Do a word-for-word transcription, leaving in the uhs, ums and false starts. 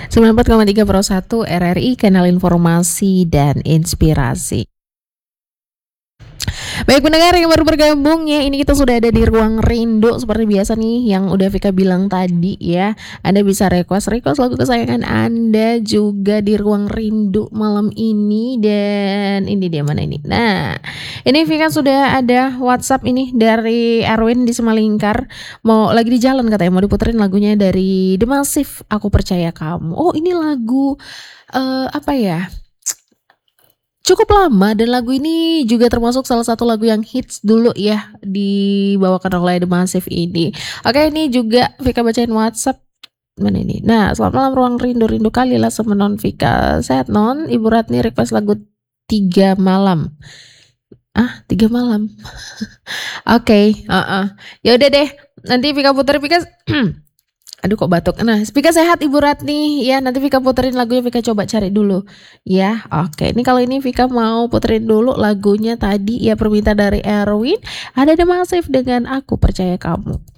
sembilan puluh empat koma tiga Pro satu R R I, kanal informasi dan inspirasi. Baik pendengar yang baru bergabung ya, ini kita sudah ada di Ruang Rindu seperti biasa nih yang udah Vika bilang tadi ya. Anda bisa request-request lagu kesayangan Anda juga di Ruang Rindu malam ini. Dan ini dia mana ini. Nah, ini Vika sudah ada WhatsApp ini dari Erwin di Semalingkar. Mau lagi di jalan katanya, mau diputerin lagunya dari The Massive, Aku Percaya Kamu. Oh, ini lagu uh, apa ya? Cukup lama dan lagu ini juga termasuk salah satu lagu yang hits dulu ya dibawakan oleh The Massive ini. Oke, ini juga Vika bacain WhatsApp. Mana ini? Nah, selamat malam Ruang Rindu, rindu kali lah sama Non Vika. Sehat Non? Ibu Ratni request lagu Tiga Malam. Ah, Tiga Malam. Oke, okay, uh-uh. Ya udah deh. Nanti Vika puter Vika Aduh kok batuk. Nah, Vika sehat Ibu Ratni ya. Nanti Vika puterin lagunya, Vika coba cari dulu ya. Oke, ini kalau ini Vika mau puterin dulu lagunya tadi ya, permintaan dari Erwin. Ada The Massive dengan Aku Percaya Kamu.